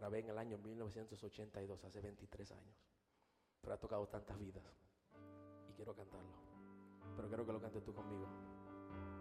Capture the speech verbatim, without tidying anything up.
grabé en el año mil novecientos ochenta y dos, hace veintitrés años. Pero ha tocado tantas vidas y quiero cantarlo. Pero quiero que lo cantes tú conmigo.